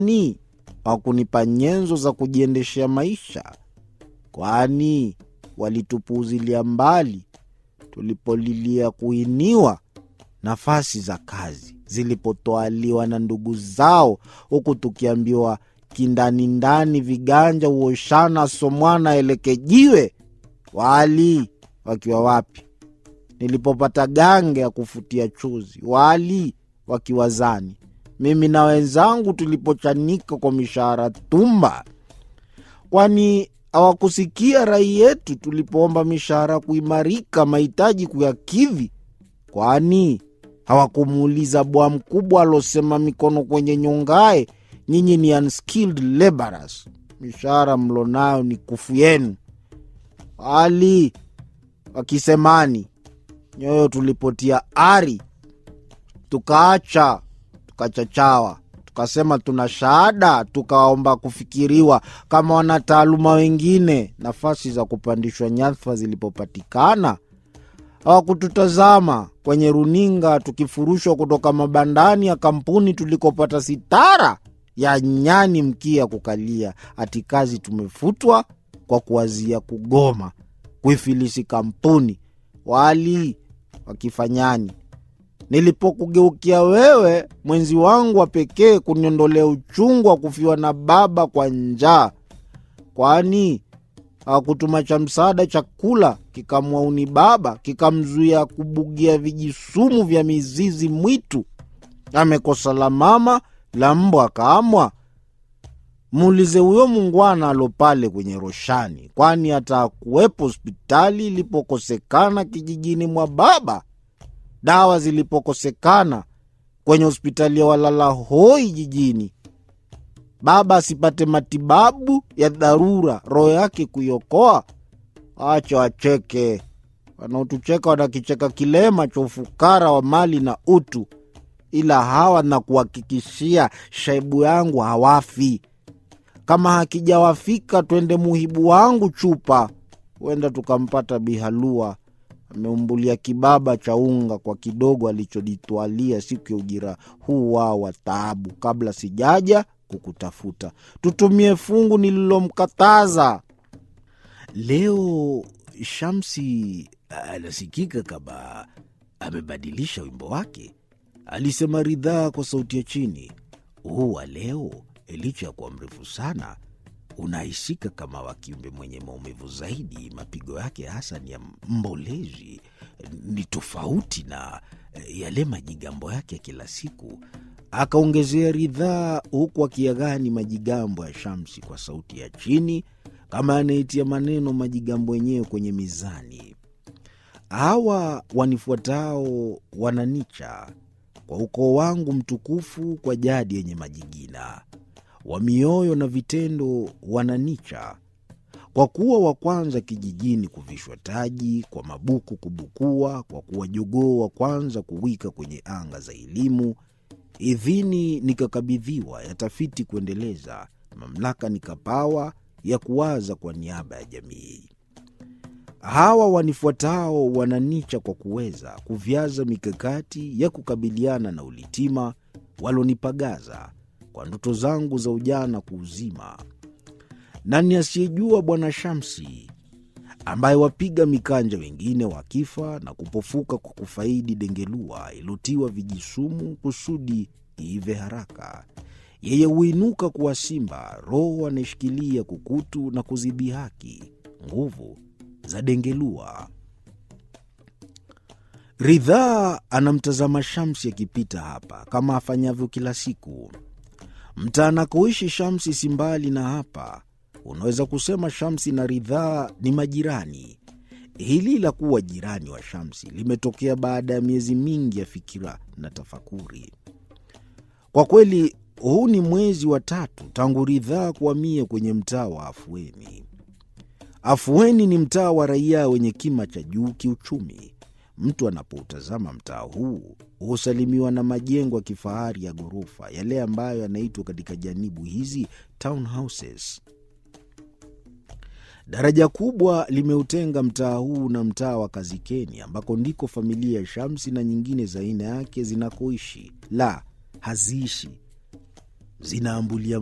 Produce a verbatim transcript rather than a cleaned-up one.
Ni hawakunipa nyenzo za kujiendeshea maisha, kwani walitupuuzilia mbali tulipolilia kuiniwa nafasi za kazi zilipotoaliwa na ndugu zao, huku tukiambiwa kindani ndani viganja uoshana somwana elekejiwe. Wali wakiwa wapi nilipopata gange ya kufutia chuzi? Wali wakiwazani mimi na wenzangu tulipochanika kwa mishahara tumba? Kwani hawakusikia rai yetu tulipoomba mishahara kuimarika, mahitaji kuyakidhi? Kwani hawakumuuliza bwa mkubwa alosema mikono kwenye nyongae, nyinyi ni unskilled laborers, mishahara mlonayo ni kufu yenu? Wali wakisemani nyoyo tulipotia ari, tukaacha tukachachawa, tukasema tuna shahada, tukaomba kufikiriwa kama wanataaluma wengine. Nafasi za kupandishwa nyadhifa zilipopatikana, hawakututazama kwenye runinga tukifurushwa kutoka mabandani ya kampuni tulikopata sitara ya nyani mkia kukalia, ati kazi tumefutwa kwa kuwazia kugoma kuifilisi kampuni. Wali wakifanyani nilipokugeukia wewe, mwenzi wangu wa pekee, kuniondolea uchungu wa kufiwa na baba kwa njaa? Kwani hawakutuma cha msaada chakula kikamwauni baba, kikamzuia kubugia vijisumu vya mizizi mwitu? Amekosa la mama la mbwa akaamwa. Muulize huyo mungwana alopale kwenye roshani, kwani hata kuwepo hospitali ilipokosekana kijijini mwa baba, dawa zilipokosekana kwenye hospitali ya walala hoi jijini, baba asipate matibabu ya dharura, roho yake kuiokoa? Acha wacheke. Wanaotucheka wanakicheka kilema cha ufukara wa mali na utu, ila hawa na kuhakikishia shaibu yangu hawafi. Kama hakijawafika twende muhibu wangu chupa, huenda tukampata bihalua ameumbulia kibaba cha unga kwa kidogo alichoditwalia siku ya ujira huu wao wa taabu, kabla sijaja kukutafuta. Tutumie fungu nililomkataza. Leo Shamsi anasikika kama amebadilisha wimbo wake, alisema Ridhaa kwa sauti ya chini. Huu wa leo, licha ya kuwa mrefu sana, unahisika kama wa kiumbe mwenye maumivu zaidi. Mapigo yake hasa ni ya mbolezi, ni tofauti na yale majigambo yake kila siku, akaongezea Ridhaa, huku akiagani majigambo ya Shamsi kwa sauti ya chini, kama anaitia maneno majigambo yenyewe kwenye mizani. Hawa wanifuatao wananicha kwa ukoo wangu mtukufu, kwa jadi yenye majigina, wa mioyo na vitendo wananicha, kwa kuwa wa kwanza kijijini kuvishwa taji, kwa mabuku kubukua, kwa kuwa jogoo wa kwanza kuwika kwenye anga za elimu. Idhini nikakabidhiwa ya tafiti kuendeleza, mamlaka nikapawa ya kuwaza kwa niaba ya jamii. Hawa wanifuatao wananicha kwa kuweza kuvyaza mikakati ya kukabiliana na ulitima walonipagaza kwa ndoto zangu za ujana kuuzima. Nani asiyejua Bwana Shamsi, ambaye wapiga mikanja wengine wakifa na kupofuka kwa kufaidi dengelua ilotiwa vijisumu kusudi iive haraka. Yeye huinuka kuwa simba, roho anashikilia kukutu na kuzidhihaki nguvu za dengelua. Ridhaa anamtazama Shamsi akipita hapa kama afanyavyo kila siku. Mtaa anakoishi Shamsi si mbali na hapa. Unaweza kusema Shamsi na Ridhaa ni majirani. Hili la kuwa jirani wa Shamsi limetokea baada ya miezi mingi ya fikira na tafakuri. Kwa kweli, huu ni mwezi wa tatu tangu Ridhaa kuhamia kwenye mtaa wa Afueni. Afueni ni mtaa wa raia wenye kima cha juu kiuchumi. Mtu anapoutazama mtaa huu husalimiwa na majengo ya kifahari ya ghorofa, yale ambayo yanaitwa katika janibu hizi townhouses. Daraja kubwa limeutenga mtaa huu na mtaa wa Kazikeni, ambako ndiko familia ya Shamsi na nyingine za aina yake zinakoishi. La, haziishi. zinaambulia